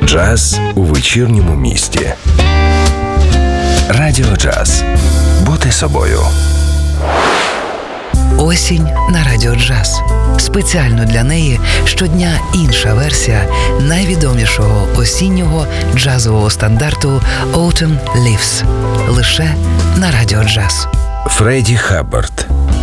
Джаз у вечірньому місті. Радіо Джаз. Бути собою. Осінь на Радіо Джаз. Спеціально для неї щодня інша версія найвідомішого осіннього джазового стандарту Autumn Leaves. Лише на Радіо Джаз. Фредді Хаббард.